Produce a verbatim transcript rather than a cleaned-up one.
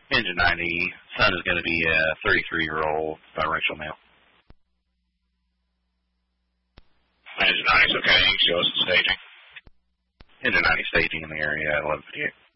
Engine ninety. Son is going to be a thirty-three-year-old biracial male. Engine ninety, okay. Show us the staging. Engine ninety staging in the area at eleven fifty-eight.